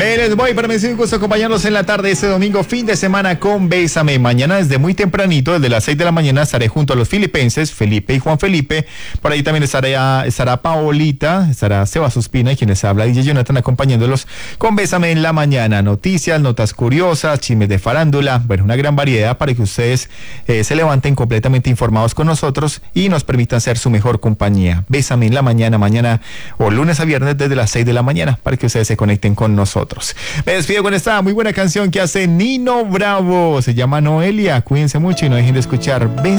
Me les voy, para mí es un gusto acompañarlos en la tarde este domingo, fin de semana con Bésame. Mañana desde muy tempranito, desde las 6 de la mañana, estaré junto a los filipenses, Felipe y Juan Felipe. Por ahí también estará Paolita, estará Sebas Ospina y quienes habla DJ Jonathan acompañándolos con Bésame en la mañana. Noticias, notas curiosas, chismes de farándula, bueno, una gran variedad para que ustedes se levanten completamente informados con nosotros y nos permitan ser su mejor compañía. Bésame en la mañana o lunes a viernes desde las 6 de la mañana para que ustedes se conecten con nosotros. Me despido con esta muy buena canción que hace Nino Bravo, se llama Noelia. Cuídense mucho y no dejen de escuchar Bésame.